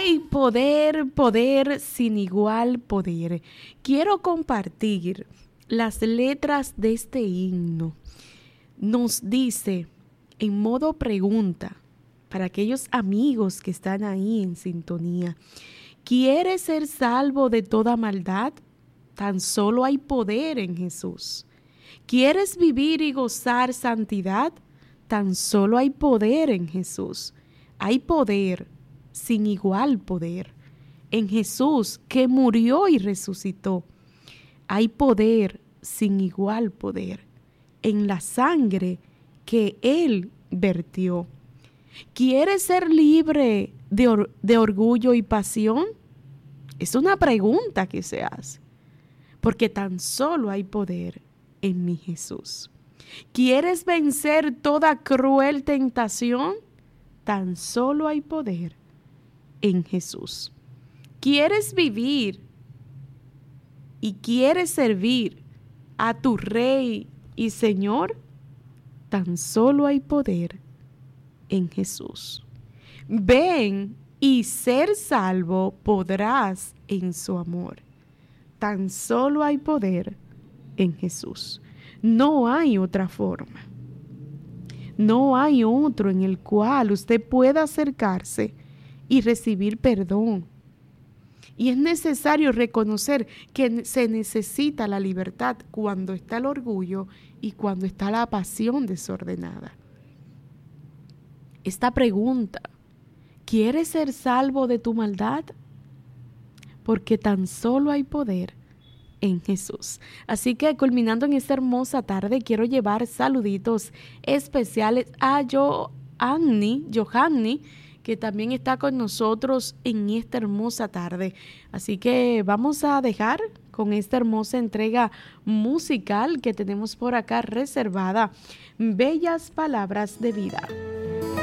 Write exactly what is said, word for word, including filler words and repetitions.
Hay poder, poder sin igual poder. Quiero compartir las letras de este himno. Nos dice en modo pregunta para aquellos amigos que están ahí en sintonía: ¿quieres ser salvo de toda maldad? Tan solo hay poder en Jesús. ¿Quieres vivir y gozar santidad? Tan solo hay poder en Jesús. Hay poder sin igual poder en Jesús, que murió y resucitó. Hay poder sin igual poder en la sangre que Él vertió. ¿Quieres ser libre de, or- de orgullo y pasión? Es una pregunta que se hace, porque tan solo hay poder en mi Jesús. ¿Quieres vencer toda cruel tentación? Tan solo hay poder en Jesús. ¿Quieres vivir y quieres servir a tu Rey y Señor? Tan solo hay poder en Jesús. Ven y ser salvo podrás en su amor. Tan solo hay poder en Jesús. No hay otra forma. No hay otro en el cual usted pueda acercarse y recibir perdón. Y es necesario reconocer que se necesita la libertad cuando está el orgullo y cuando está la pasión desordenada. Esta pregunta: ¿quieres ser salvo de tu maldad? Porque tan solo hay poder en Jesús. Así que, culminando en esta hermosa tarde, quiero llevar saluditos especiales a Johanny, Johanny, que también está con nosotros en esta hermosa tarde. Así que vamos a dejar con esta hermosa entrega musical que tenemos por acá reservada: Bellas Palabras de Vida.